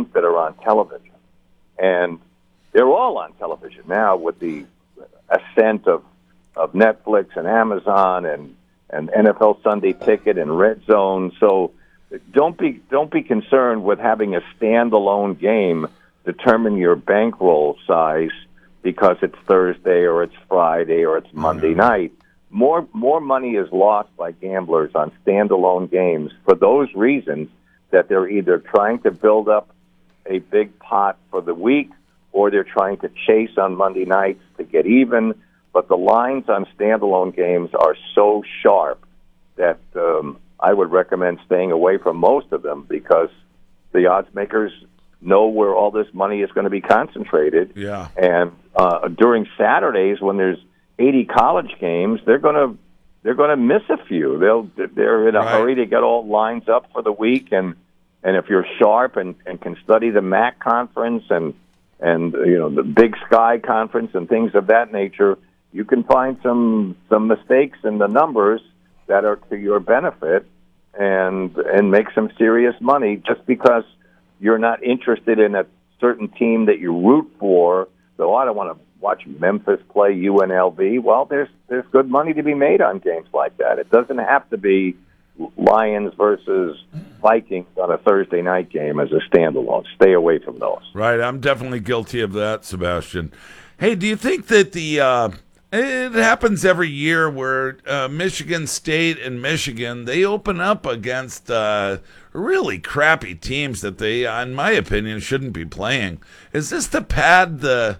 games that are on television. And they're all on television now with the ascent of Netflix and Amazon and NFL Sunday Ticket and Red Zone. So don't be concerned with having a standalone game determine your bankroll size because it's Thursday or it's Friday or it's Monday night. More money is lost by gamblers on standalone games for those reasons, that they're either trying to build up a big pot for the week or they're trying to chase on Monday nights to get even. But the lines on standalone games are so sharp that I would recommend staying away from most of them because the odds makers know where all this money is going to be concentrated. Yeah. And during Saturdays when there's 80 college games, they're going to miss a few. They're in a hurry to get all lines up for the week, and if you're sharp and can study the MAC conference and the Big Sky conference and things of that nature, you can find some mistakes in the numbers that are to your benefit and make some serious money just because you're not interested in a certain team that you root for. So I don't want to watch Memphis play UNLV. Well, there's good money to be made on games like that. It doesn't have to be Lions versus Vikings on a Thursday night game as a standalone. Stay away from those. Right, I'm definitely guilty of that, Sebastian. Hey, do you think that it happens every year where Michigan State and Michigan, they open up against really crappy teams that they, in my opinion, shouldn't be playing? Is this to pad the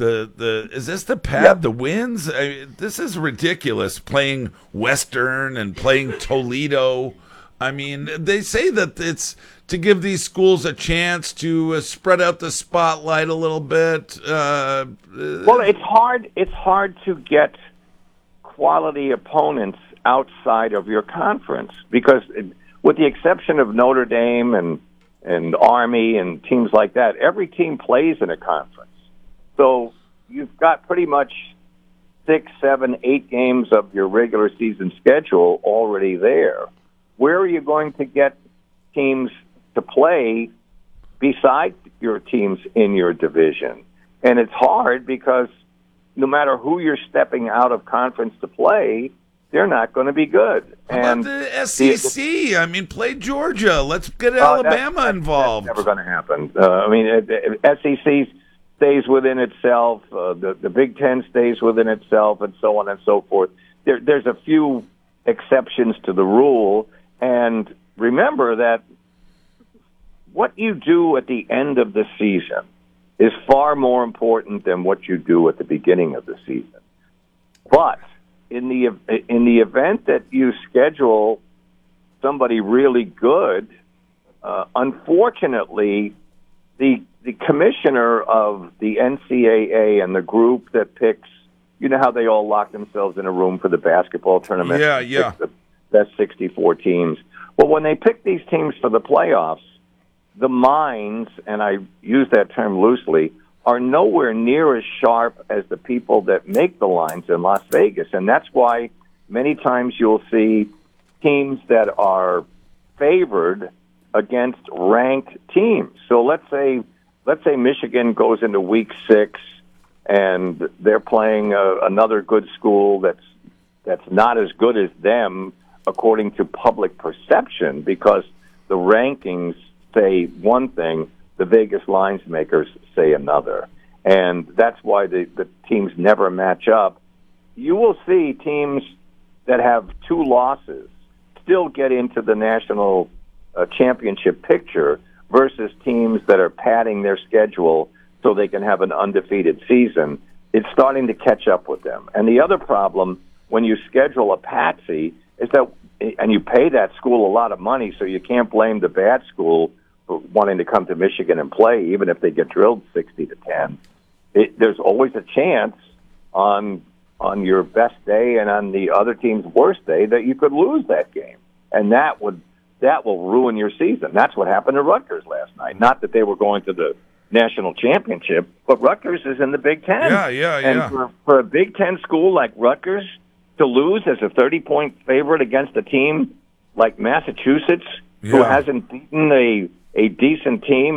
wins? This is ridiculous, playing Western and playing Toledo. I mean, they say that it's to give these schools a chance to spread out the spotlight a little bit. Well, it's hard to get quality opponents outside of your conference because, with the exception of Notre Dame and Army and teams like that, every team plays in a conference. So you've got pretty much 6, 7, 8 games of your regular season schedule already there. Where are you going to get teams to play besides your teams in your division? And it's hard because no matter who you're stepping out of conference to play, they're not going to be good. How about the SEC? I mean, play Georgia. Let's get Alabama involved. That's never going to happen. SEC stays within itself. The Big Ten stays within itself, and so on and so forth. There's a few exceptions to the rule. And remember that what you do at the end of the season is far more important than what you do at the beginning of the season. But in the event that you schedule somebody really good, unfortunately, the commissioner of the NCAA and the group that picks, you know how they all lock themselves in a room for the basketball tournament? Yeah. That's 64 teams. Well, when they pick these teams for the playoffs, the minds, and I use that term loosely, are nowhere near as sharp as the people that make the lines in Las Vegas. And that's why many times you'll see teams that are favored against ranked teams. So let's say Michigan goes into week 6 and they're playing another good school that's not as good as them according to public perception, because the rankings say one thing, the Vegas lines makers say another. And that's why the teams never match up. You will see teams that have 2 losses still get into the national championship picture versus teams that are padding their schedule so they can have an undefeated season. It's starting to catch up with them. And the other problem, when you schedule a patsy, is that, and you pay that school a lot of money, so you can't blame the bad school for wanting to come to Michigan and play, even if they get drilled 60-10. There's always a chance on your best day and on the other team's worst day that you could lose that game, and that will ruin your season. That's what happened to Rutgers last night. Not that they were going to the national championship, but Rutgers is in the Big Ten. Yeah. And for a Big Ten school like Rutgers to lose as a 30-point favorite against a team like Massachusetts, who hasn't beaten a decent team